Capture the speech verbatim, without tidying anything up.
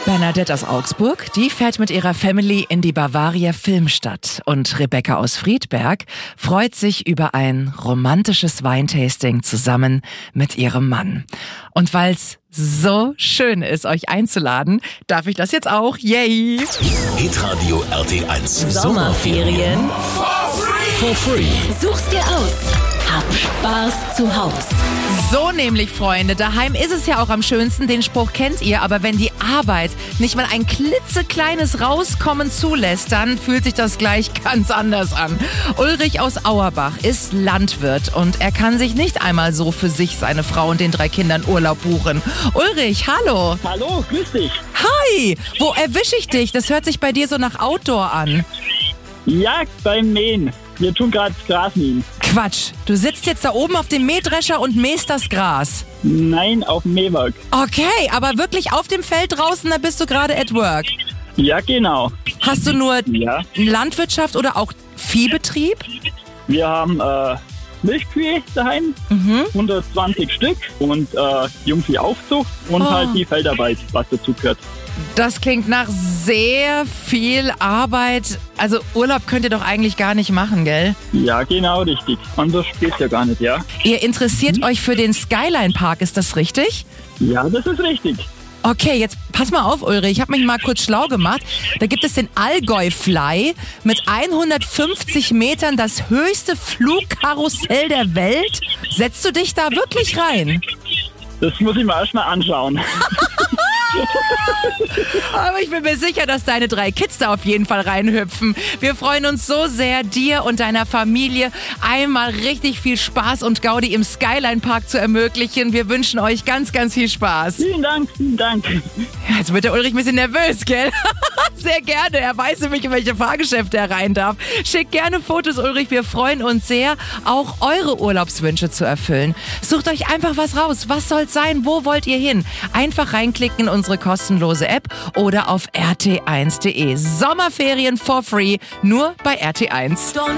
Bernadette aus Augsburg, die fährt mit ihrer Family in die Bavaria Filmstadt. Und Rebecca aus Friedberg freut sich über ein romantisches Weintasting zusammen mit ihrem Mann. Und weil's so schön ist, euch einzuladen, darf ich das jetzt auch. Yay! Hitradio R T eins. Sommerferien For free. Such's dir aus. Hab Spaß zu Haus. So nämlich, Freunde, daheim ist es ja auch am schönsten, den Spruch kennt ihr, aber wenn die Arbeit nicht mal ein klitzekleines Rauskommen zulässt, dann fühlt sich das gleich ganz anders an. Ulrich aus Auerbach ist Landwirt und er kann sich nicht einmal so für sich, seine Frau und den drei Kindern Urlaub buchen. Ulrich, hallo. Hallo, grüß dich. Hi, wo erwische ich dich? Das hört sich bei dir so nach Outdoor an. Jagd beim Mähen. Wir tun gerade Gras mähen. Quatsch, du sitzt jetzt da oben auf dem Mähdrescher und mähst das Gras. Nein, auf dem Mähwerk. Okay, aber wirklich auf dem Feld draußen, da bist du gerade at work. Ja, genau. Hast du nur Ja. Landwirtschaft oder auch Viehbetrieb? Wir haben äh, Milchkühe daheim, Mhm. hundertzwanzig Stück und äh, Jungviehaufzucht und Oh. halt die Feldarbeit, was dazu gehört. Das klingt nach sehr viel Arbeit. Also Urlaub könnt ihr doch eigentlich gar nicht machen, gell? Ja, genau, richtig. Anders geht's ja gar nicht, ja? Ihr interessiert euch für den Skyline Park, ist das richtig? Ja, das ist richtig. Okay, jetzt pass mal auf, Ulrich. Ich habe mich mal kurz schlau gemacht. Da gibt es den Allgäu Fly mit hundertfünfzig Metern, das höchste Flugkarussell der Welt. Setzt du dich da wirklich rein? Das muss ich mir erstmal anschauen. Aber ich bin mir sicher, dass deine drei Kids da auf jeden Fall reinhüpfen. Wir freuen uns so sehr, dir und deiner Familie einmal richtig viel Spaß und Gaudi im Skyline Park zu ermöglichen. Wir wünschen euch ganz, ganz viel Spaß. Vielen Dank, vielen Dank. Ja, jetzt wird der Ulrich ein bisschen nervös, gell? Sehr gerne. Er weiß nämlich, in welche Fahrgeschäfte er rein darf. Schickt gerne Fotos, Ulrich. Wir freuen uns sehr, auch eure Urlaubswünsche zu erfüllen. Sucht euch einfach was raus. Was soll's sein? Wo wollt ihr hin? Einfach reinklicken in unsere kostenlose App oder auf r t eins punkt d e. Sommerferien for free, nur bei R T eins. Donner